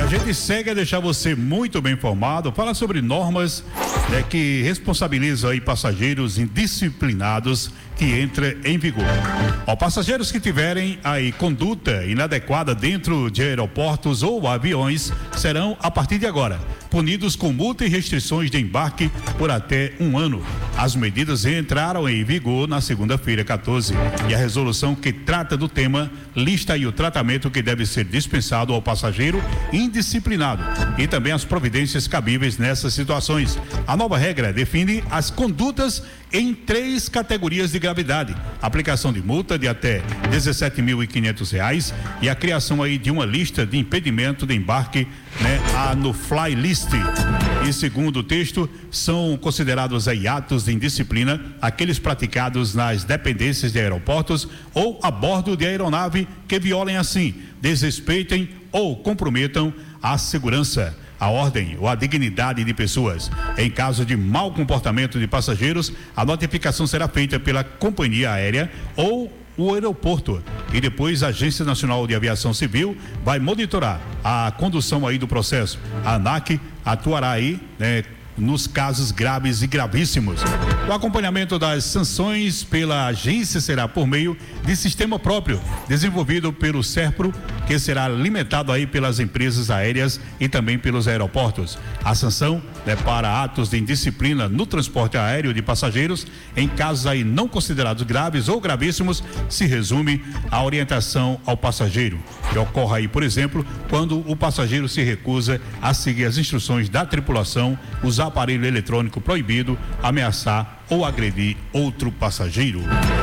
A gente segue a deixar você muito bem informado, fala sobre normas que responsabilizam aí passageiros indisciplinados que entra em vigor. Passageiros que tiverem aí conduta inadequada dentro de aeroportos ou aviões serão, a partir de agora, punidos com multa e restrições de embarque por até 1 ano. As medidas entraram em vigor na segunda-feira, 14, e a resolução que trata do tema lista aí o tratamento que deve ser dispensado ao passageiro indisciplinado e também as providências cabíveis nessas situações. A nova regra define as condutas em 3 categorias de gravidade: aplicação de multa de até R$17.500 e a criação aí de uma lista de impedimento de embarque, no fly list. E segundo o texto, são considerados aí atos de indisciplina aqueles praticados nas dependências de aeroportos ou a bordo de aeronave que violem assim, desrespeitem ou comprometam a segurança, a ordem ou a dignidade de pessoas. Em caso de mau comportamento de passageiros, a notificação será feita pela companhia aérea ou o aeroporto, e depois a Agência Nacional de Aviação Civil vai monitorar a condução aí do processo. A ANAC atuará aí, nos casos graves e gravíssimos. O acompanhamento das sanções pela agência será por meio de sistema próprio, desenvolvido pelo SERPRO, que será alimentado aí pelas empresas aéreas e também pelos aeroportos. A sanção para atos de indisciplina no transporte aéreo de passageiros, em casos aí não considerados graves ou gravíssimos, se resume à orientação ao passageiro, que ocorre aí, por exemplo, quando o passageiro se recusa a seguir as instruções da tripulação, usar aparelho eletrônico proibido, ameaçar ou agredir outro passageiro.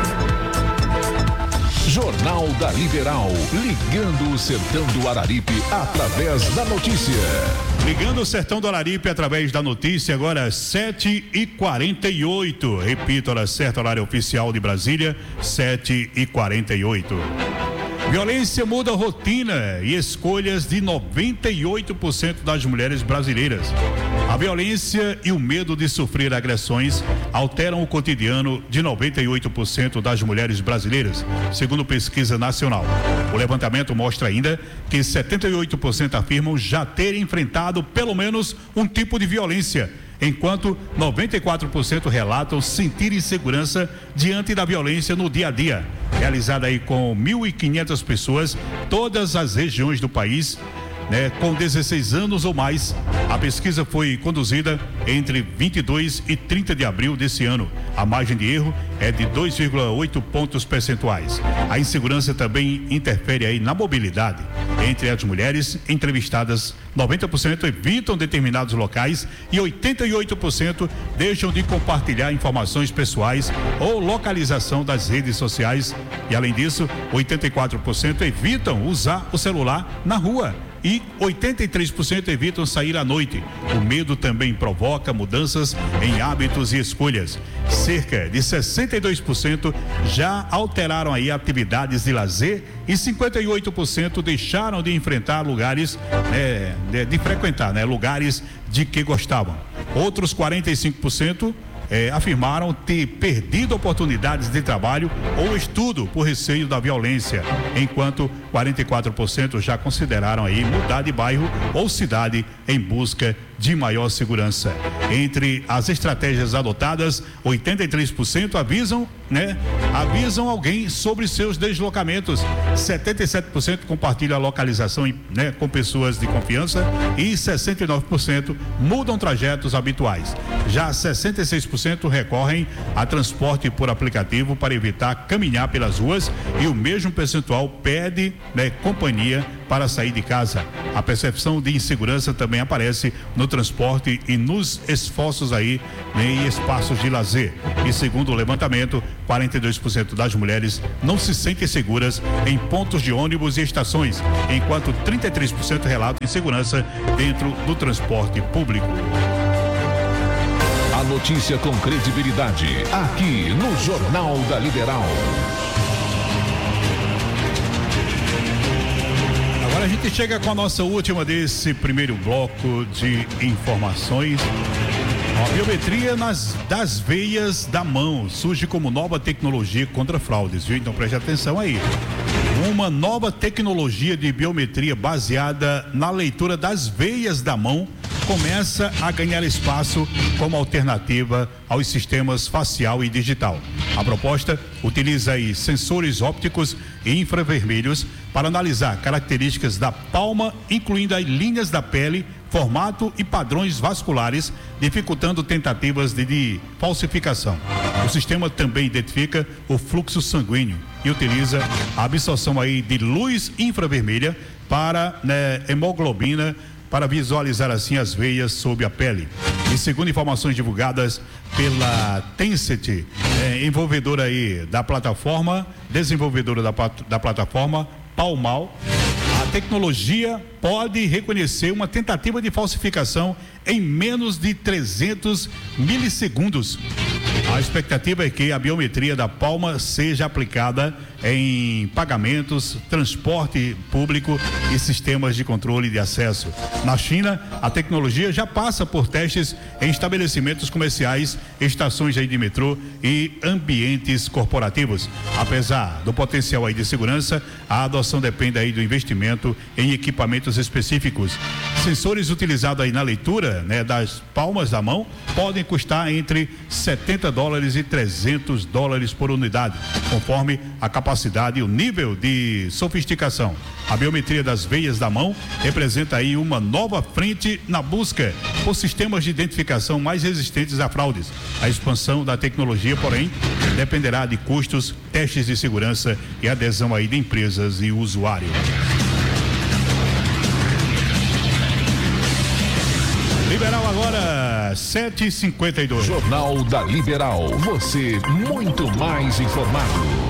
Jornal da Liberal, ligando o sertão do Araripe através da notícia. Ligando o sertão do Araripe através da notícia, agora 7h48. Repito, hora certa, horário oficial de Brasília, 7h48. Violência muda a rotina e escolhas de 98% das mulheres brasileiras. A violência e o medo de sofrer agressões alteram o cotidiano de 98% das mulheres brasileiras, segundo pesquisa nacional. O levantamento mostra ainda que 78% afirmam já terem enfrentado pelo menos um tipo de violência, enquanto 94% relatam sentir insegurança diante da violência no dia a dia. Realizada aí com 1.500 pessoas, todas as regiões do país, com 16 anos ou mais. A pesquisa foi conduzida entre 22 e 30 de abril desse ano. A margem de erro é de 2,8 pontos percentuais. A insegurança também interfere aí na mobilidade. Entre as mulheres entrevistadas, 90% evitam determinados locais e 88% deixam de compartilhar informações pessoais ou localização das redes sociais. E além disso, 84% evitam usar o celular na rua e 83% evitam sair à noite. O medo também provoca mudanças em hábitos e escolhas. Cerca de 62% já alteraram aí atividades de lazer e 58% deixaram de enfrentar lugares, de frequentar, lugares de que gostavam. Outros 45% afirmaram ter perdido oportunidades de trabalho ou estudo por receio da violência, enquanto 44% já consideraram aí mudar de bairro ou cidade em busca de maior segurança. Entre as estratégias adotadas, 83% avisam alguém sobre seus deslocamentos, 77% compartilham a localização com pessoas de confiança e 69% mudam trajetos habituais. Já 66% recorrem a transporte por aplicativo para evitar caminhar pelas ruas e o mesmo percentual pede companhia para sair de casa. A percepção de insegurança também aparece no transporte e nos esforços aí em espaços de lazer. E segundo o levantamento, 42% das mulheres não se sentem seguras em pontos de ônibus e estações, enquanto 33% relatam insegurança dentro do transporte público. A notícia com credibilidade, aqui no Jornal da Liberal. Agora a gente chega com a nossa última desse primeiro bloco de informações. A biometria das veias da mão surge como nova tecnologia contra fraudes, viu? Então preste atenção aí. Uma nova tecnologia de biometria baseada na leitura das veias da mão começa a ganhar espaço como alternativa aos sistemas facial e digital. A proposta utiliza aí sensores ópticos e infravermelhos para analisar características da palma, incluindo as linhas da pele, formato e padrões vasculares, dificultando tentativas de falsificação. O sistema também identifica o fluxo sanguíneo e utiliza a absorção aí de luz infravermelha para hemoglobina, para visualizar assim as veias sob a pele. E segundo informações divulgadas pela Tencent, desenvolvedora da plataforma Palmal, a tecnologia pode reconhecer uma tentativa de falsificação em menos de 300 milissegundos. A expectativa é que a biometria da palma seja aplicada em pagamentos, transporte público e sistemas de controle de acesso. Na China, a tecnologia já passa por testes em estabelecimentos comerciais, estações aí de metrô e ambientes corporativos. Apesar do potencial aí de segurança, a adoção depende aí do investimento em equipamentos específicos. Sensores utilizados aí na leitura, das palmas da mão podem custar entre $70 e $300 por unidade, conforme a capacidade e o nível de sofisticação. A biometria das veias da mão representa aí uma nova frente na busca por sistemas de identificação mais resistentes a fraudes. A expansão da tecnologia, porém, dependerá de custos, testes de segurança e adesão aí de empresas e usuários. Liberal agora, 7h52. Jornal da Liberal. Você muito mais informado.